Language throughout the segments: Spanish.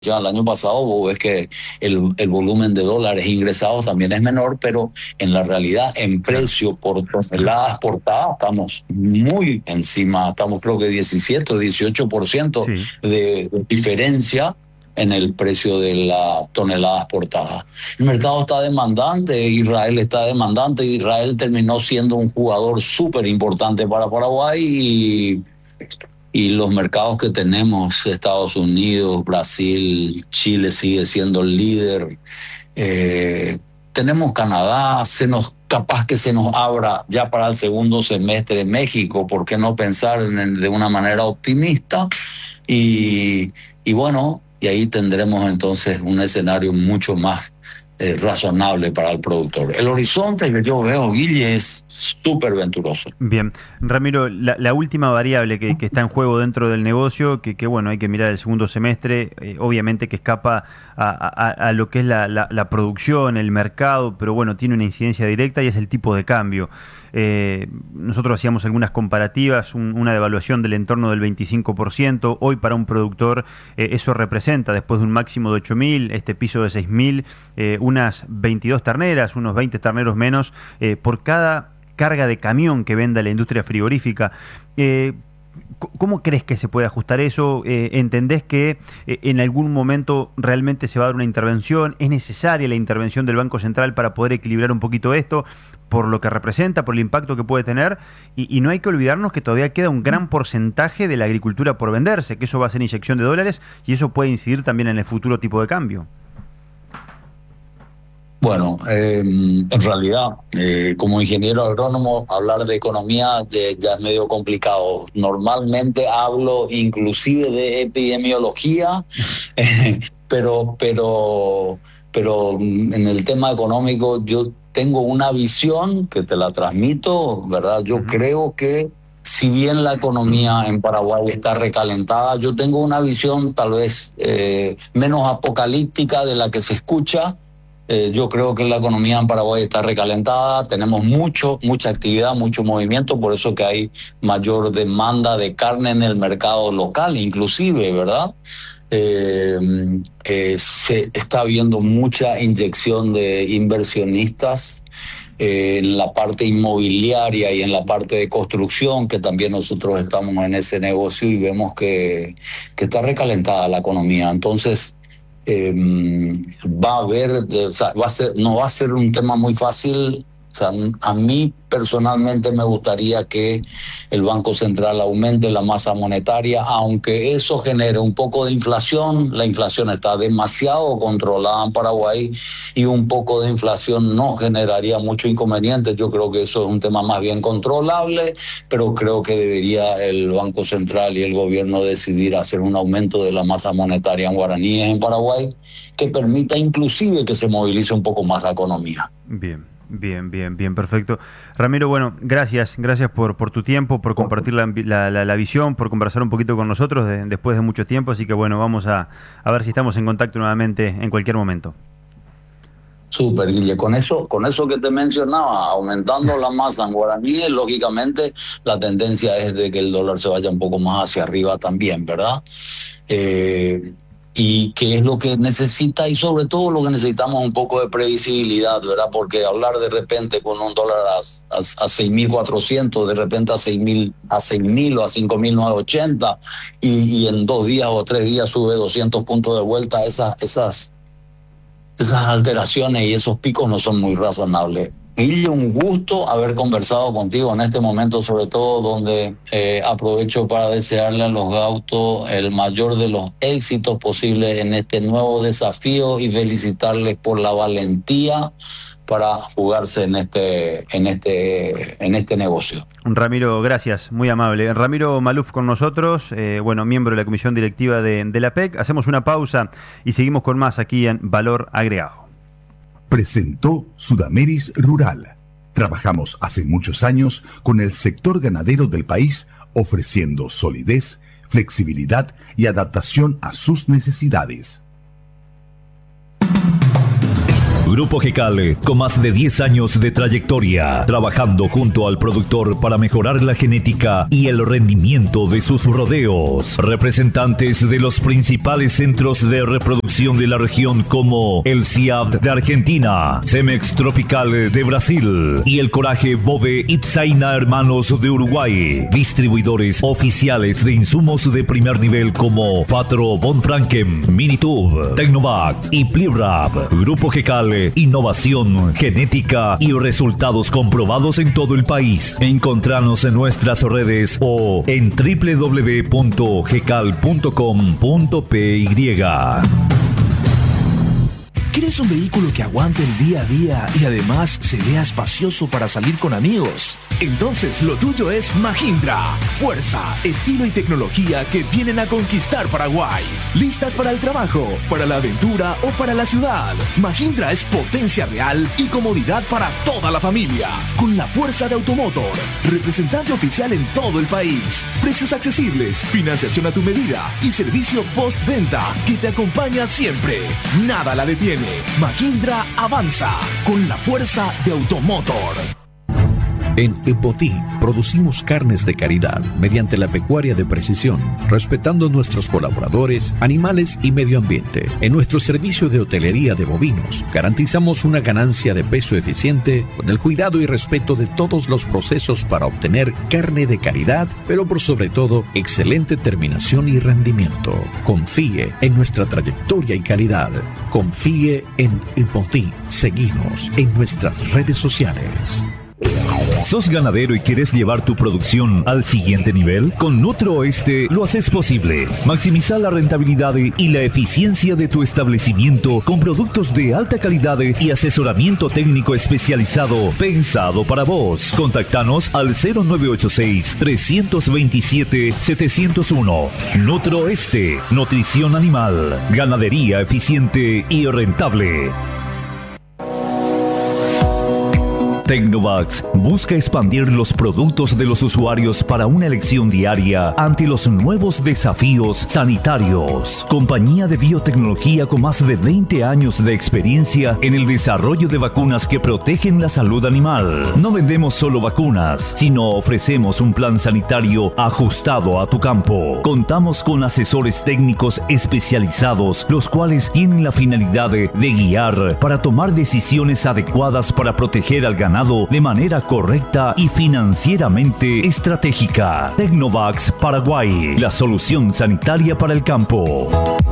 Ya el año pasado vos ves que el volumen de dólares ingresados también es menor, pero en la realidad, en Claro. precio por tonelada exportada, estamos muy encima, estamos creo que 17 o 18% Sí. de diferencia en el precio de la tonelada exportada. El mercado está demandante, Israel está demandante, Israel terminó siendo un jugador súper importante para Paraguay y los mercados que tenemos, Estados Unidos, Brasil, Chile sigue siendo el líder. Eh, Tenemos Canadá, capaz que se nos abra ya para el segundo semestre México, ¿por qué no pensar de una manera optimista? Y, y bueno, y ahí tendremos entonces un escenario mucho más razonable para el productor. El horizonte que yo veo, Guille, es súper venturoso. Bien, Ramiro, la última variable que está en juego dentro del negocio, que bueno, hay que mirar el segundo semestre, obviamente que escapa a lo que es la producción, el mercado, pero bueno, tiene una incidencia directa y es el tipo de cambio. Nosotros hacíamos algunas comparativas, una devaluación del entorno del 25%, hoy para un productor eso representa, después de un máximo de 8.000, este piso de 6.000, unas 22 terneras, unos 20 terneros menos por cada carga de camión que venda la industria frigorífica. Eh, ¿Cómo crees que se puede ajustar eso? ¿Entendés que en algún momento realmente se va a dar una intervención? ¿Es necesaria la intervención del Banco Central para poder equilibrar un poquito esto por lo que representa, por el impacto que puede tener? Y no hay que olvidarnos que todavía queda un gran porcentaje de la agricultura por venderse, que eso va a ser inyección de dólares y eso puede incidir también en el futuro tipo de cambio. Bueno, en realidad, como ingeniero agrónomo, hablar de economía ya es medio complicado. Normalmente hablo inclusive de epidemiología, pero, pero, pero en el tema económico yo tengo una visión que te la transmito, ¿verdad? Yo Ujú. creo que si bien la economía en Paraguay está recalentada, yo tengo una visión tal vez menos apocalíptica de la que se escucha. Yo creo que la economía en Paraguay está recalentada, tenemos mucha actividad, mucho movimiento, por eso que hay mayor demanda de carne en el mercado local, inclusive, ¿verdad? Eh, Se está viendo mucha inyección de inversionistas en la parte inmobiliaria y en la parte de construcción, que también nosotros estamos en ese negocio y vemos que está recalentada la economía. Entonces, eh, va a haber, o sea, no va a ser un tema muy fácil. O sea, a mí personalmente me gustaría que el Banco Central aumente la masa monetaria, aunque eso genere un poco de inflación. La inflación está demasiado controlada en Paraguay y un poco de inflación no generaría mucho inconveniente. Yo creo que eso es un tema más bien controlable, pero creo que debería el Banco Central y el gobierno decidir hacer un aumento de la masa monetaria en guaraníes en Paraguay que permita inclusive que se movilice un poco más la economía. Bien, bien, perfecto. Ramiro, bueno, gracias por tu tiempo, por compartir la visión, por conversar un poquito con nosotros después de mucho tiempo, así que bueno, vamos a ver si estamos en contacto nuevamente en cualquier momento. Súper, Guille. Con eso que te mencionaba, aumentando la masa en guaraníes, lógicamente la tendencia es de que el dólar se vaya un poco más hacia arriba también, ¿verdad? Eh, y qué es lo que necesita y sobre todo lo que necesitamos un poco de previsibilidad, ¿verdad? Porque hablar de repente con un dólar a 6.400, de repente a 6.000 o a 5.980 y en 2 días o 3 días sube 200 puntos de vuelta, esas alteraciones y esos picos no son muy razonables. Guille, un gusto haber conversado contigo en este momento, sobre todo donde aprovecho para desearle a los Gautos el mayor de los éxitos posibles en este nuevo desafío y felicitarles por la valentía para jugarse en este negocio. Ramiro, gracias, muy amable. Ramiro Maluf con nosotros, bueno, miembro de la comisión directiva de la PEC. Hacemos una pausa y seguimos con más aquí en Valor Agregado. Presentó Sudameris Rural. Trabajamos hace muchos años con el sector ganadero del país, ofreciendo solidez, flexibilidad y adaptación a sus necesidades. Grupo GECAL, con más de 10 años de trayectoria, trabajando junto al productor para mejorar la genética y el rendimiento de sus rodeos. Representantes de los principales centros de reproducción de la región como el CIAB de Argentina, Cemex Tropical de Brasil y el Coraje Bove Ipsaina Hermanos de Uruguay. Distribuidores oficiales de insumos de primer nivel como Fatro Von Franken, Minitube, Tecnovax y Plirap. Grupo GECAL, innovación, genética y resultados comprobados en todo el país. Encontranos en nuestras redes o en www.gecal.com.py. ¿Quieres un vehículo que aguante el día a día y además se vea espacioso para salir con amigos? Entonces lo tuyo es Mahindra. Fuerza, estilo y tecnología que vienen a conquistar Paraguay. ¿Listas para el trabajo, para la aventura o para la ciudad? Mahindra es potencia real y comodidad para toda la familia. Con la fuerza de Automotor, representante oficial en todo el país. Precios accesibles, financiación a tu medida y servicio postventa que te acompaña siempre. Nada la detiene. Mahindra avanza con la fuerza de Automotor. En Epotí producimos carnes de calidad mediante la pecuaria de precisión, respetando nuestros colaboradores, animales y medio ambiente. En nuestro servicio de hotelería de bovinos, garantizamos una ganancia de peso eficiente con el cuidado y respeto de todos los procesos para obtener carne de calidad, pero por sobre todo, excelente terminación y rendimiento. Confíe en nuestra trayectoria y calidad. Confíe en Epotí. Seguinos en nuestras redes sociales. ¿Sos ganadero y quieres llevar tu producción al siguiente nivel? Con Nutrooeste lo haces posible. Maximiza la rentabilidad y la eficiencia de tu establecimiento con productos de alta calidad y asesoramiento técnico especializado pensado para vos. Contactanos al 0986-327-701. Nutrooeste, nutrición animal, ganadería eficiente y rentable. Tecnovax busca expandir los productos de los usuarios para una elección diaria ante los nuevos desafíos sanitarios. Compañía de biotecnología con más de 20 años de experiencia en el desarrollo de vacunas que protegen la salud animal. No vendemos solo vacunas, sino ofrecemos un plan sanitario ajustado a tu campo. Contamos con asesores técnicos especializados, los cuales tienen la finalidad de guiar para tomar decisiones adecuadas para proteger al ganado de manera correcta y financieramente estratégica. Tecnovax Paraguay, la solución sanitaria para el campo.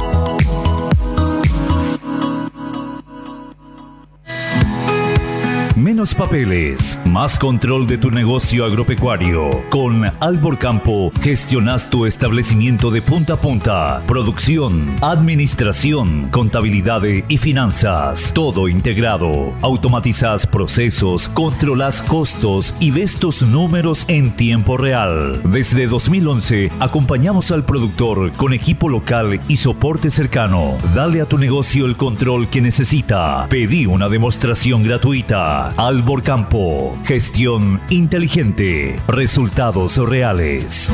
Menos papeles, más control de tu negocio agropecuario. Con Albor Campo gestionas tu establecimiento de punta a punta. Producción, administración, contabilidad y finanzas. Todo integrado. Automatizas procesos, controlas costos y ves tus números en tiempo real. Desde 2011 acompañamos al productor con equipo local y soporte cercano. Dale a tu negocio el control que necesita. Pedí una demostración gratuita. Albor Campo, gestión inteligente, resultados reales.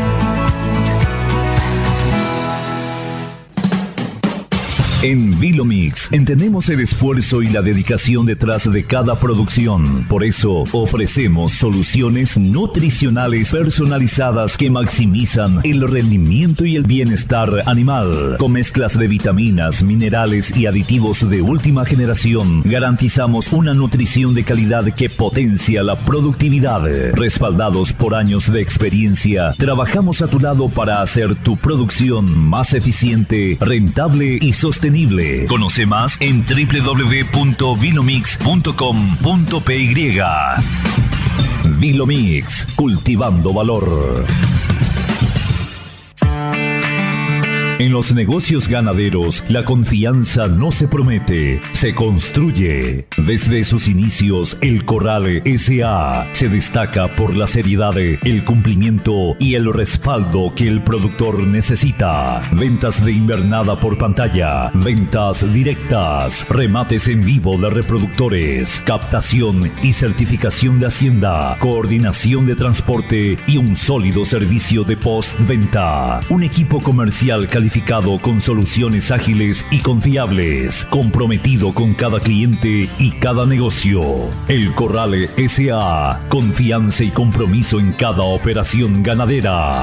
En Vilomix entendemos el esfuerzo y la dedicación detrás de cada producción. Por eso ofrecemos soluciones nutricionales personalizadas que maximizan el rendimiento y el bienestar animal. Con mezclas de vitaminas, minerales y aditivos de última generación, garantizamos una nutrición de calidad que potencia la productividad. Respaldados por años de experiencia, trabajamos a tu lado para hacer tu producción más eficiente, rentable y sostenible. Conoce más en www.vilomix.com.py. Vilomix, cultivando valor. En los negocios ganaderos, la confianza no se promete, se construye. Desde sus inicios, el Corral S.A. se destaca por la seriedad, el cumplimiento y el respaldo que el productor necesita. Ventas de invernada por pantalla, ventas directas, remates en vivo de reproductores, captación y certificación de hacienda, coordinación de transporte y un sólido servicio de postventa. Un equipo comercial calificado certificado con soluciones ágiles y confiables, comprometido con cada cliente y cada negocio. El Corral S.A., confianza y compromiso en cada operación ganadera.